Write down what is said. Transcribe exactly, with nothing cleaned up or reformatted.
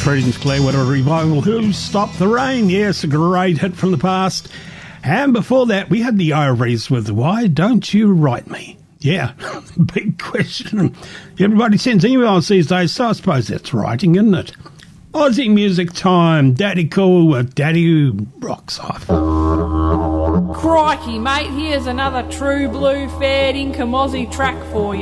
Creedence Clearwater Revival, Who'll Stop the Rain? Yes, a great hit from the past. And before that, we had the Ivories with Why Don't You Write Me? Yeah, big question. Everybody sends emails these days, so I suppose that's writing, isn't it? Aussie music time. Daddy Cool with Daddy Who Rocks Off. Crikey, mate, here's another true blue fair income Aussie track for you.